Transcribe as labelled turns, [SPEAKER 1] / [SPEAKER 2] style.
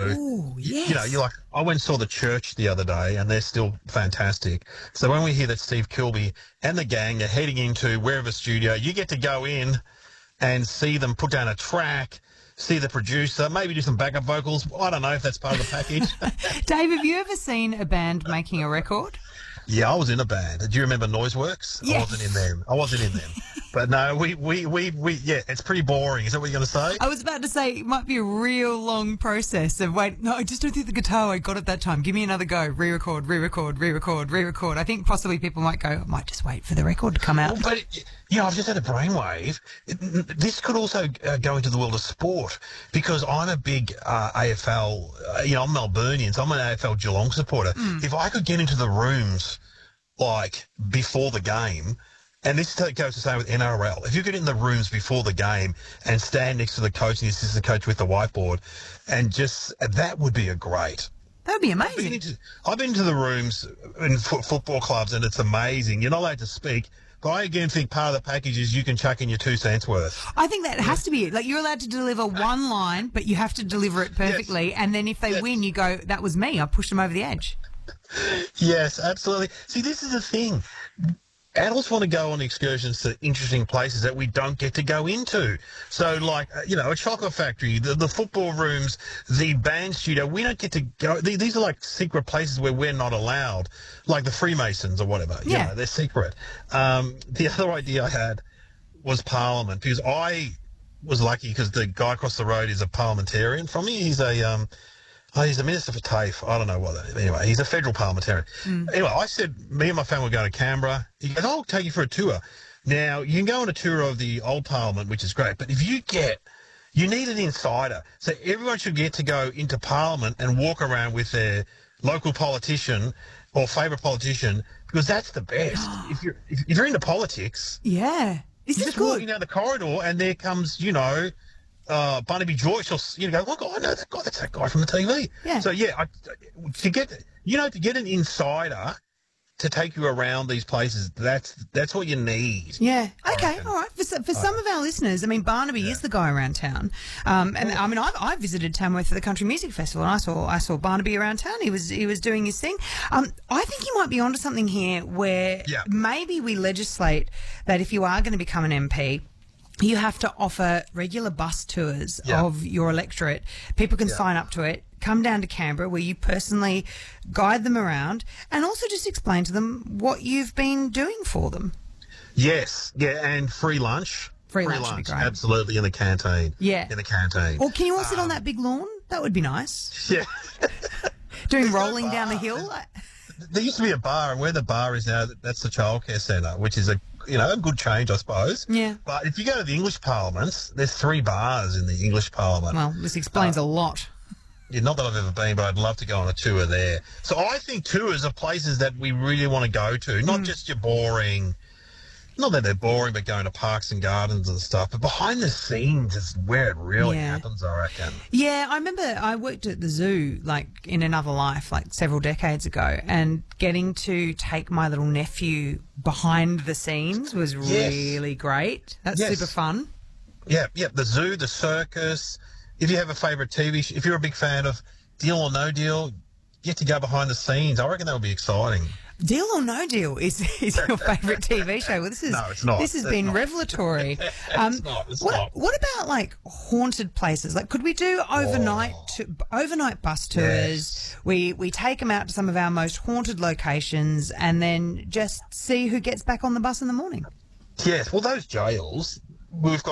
[SPEAKER 1] Oh, yes.
[SPEAKER 2] you know, you're like, I went and saw the Church the other day, and they're still fantastic. So when we hear that Steve Kilbey and the gang are heading into wherever studio, you get to go in and see them put down a track, see the producer, maybe do some backup vocals. I don't know if that's part of the package.
[SPEAKER 1] Dave, have you ever seen a band making a record?
[SPEAKER 2] Yeah, I was in a band. Do you remember Noiseworks?
[SPEAKER 1] Yes.
[SPEAKER 2] I wasn't in them. But no, we yeah, it's pretty boring. Is that what you're going to say?
[SPEAKER 1] I was about to say it might be a real long process of wait. No, I just don't think the guitar I got it that time. Give me another go. Re-record, re-record, re-record, re-record. I think possibly people might go, I might just wait for the record to come out.
[SPEAKER 2] Well, but I've just had a brainwave. This could also go into the world of sport because I'm a big AFL. I'm Melburnian, so I'm an AFL Geelong supporter. If I could get into the rooms like before the game. And this goes the same with NRL. If you get in the rooms before the game and stand next to the coach and the assistant coach with the whiteboard, and just that would be great.
[SPEAKER 1] That would be amazing.
[SPEAKER 2] I've been to the rooms in football clubs, and it's amazing. You're not allowed to speak, but I again think part of the package is you can chuck in your 2 cents worth.
[SPEAKER 1] I think that has to be it. Like you're allowed to deliver one line, but you have to deliver it perfectly. Yes. And then if they win, you go, "That was me. I pushed them over the edge."
[SPEAKER 2] Yes, absolutely. See, this is the thing. Adults want to go on excursions to interesting places that we don't get to go into. So, like, a chocolate factory, the football rooms, the band studio, we don't get to go. These are like secret places where we're not allowed, like the Freemasons or whatever.
[SPEAKER 1] Yeah.
[SPEAKER 2] They're secret. The other idea I had was Parliament, because I was lucky because the guy across the road is a parliamentarian from me. He's a minister for TAFE. I don't know what that is. Anyway, he's a federal parliamentarian. Anyway, I said, me and my family were going to Canberra. He goes, I'll take you for a tour. Now, you can go on a tour of the old Parliament, which is great, but if you need an insider. So everyone should get to go into Parliament and walk around with their local politician or favourite politician, because that's the best. If you're into politics,
[SPEAKER 1] yeah,
[SPEAKER 2] you're just walking down the corridor and there comes, Barnaby Joyce, or go, look, I know that guy. That's that guy from the TV.
[SPEAKER 1] Yeah.
[SPEAKER 2] So to get an insider to take you around these places, that's what you need.
[SPEAKER 1] Yeah. Okay. All right. For some of our listeners, I mean, Barnaby is the guy around town. And I mean, I visited Tamworth for the Country Music Festival, and I saw Barnaby around town. He was doing his thing. I think you might be onto something here, where maybe we legislate that if you are going to become an MP, you have to offer regular bus tours of your electorate. People can sign up to it, come down to Canberra where you personally guide them around, and also just explain to them what you've been doing for them.
[SPEAKER 2] Yes, and free lunch.
[SPEAKER 1] Free lunch would be great.
[SPEAKER 2] Absolutely, in the canteen.
[SPEAKER 1] Yeah.
[SPEAKER 2] In the canteen.
[SPEAKER 1] Or can you all sit on that big lawn? That would be nice.
[SPEAKER 2] Yeah.
[SPEAKER 1] Doing rolling down the hill.
[SPEAKER 2] There used to be a bar, and where the bar is now, that's the childcare centre, which is a good change, I suppose.
[SPEAKER 1] Yeah.
[SPEAKER 2] But if you go to the English Parliament, there's 3 bars in the English Parliament.
[SPEAKER 1] Well, this explains a lot.
[SPEAKER 2] Yeah, not that I've ever been, but I'd love to go on a tour there. So I think tours are places that we really want to go to, not just your boring, not that they're boring, but going to parks and gardens and stuff. But behind the scenes is where it really happens, I reckon.
[SPEAKER 1] Yeah, I remember I worked at the zoo, like, in another life, like, several decades ago, and getting to take my little nephew behind the scenes was really great. That's super fun.
[SPEAKER 2] Yeah, the zoo, the circus. If you have a favourite TV show, if you're a big fan of Deal or No Deal, get to go behind the scenes. I reckon that would be exciting.
[SPEAKER 1] Deal or No Deal is your favourite TV show. Well,
[SPEAKER 2] no, it's not.
[SPEAKER 1] This has been revelatory.
[SPEAKER 2] It's not.
[SPEAKER 1] What about like haunted places? Like, could we do overnight bus tours? Yes. We take them out to some of our most haunted locations and then just see who gets back on the bus in the morning.
[SPEAKER 2] Yes. Well, those jails, we've got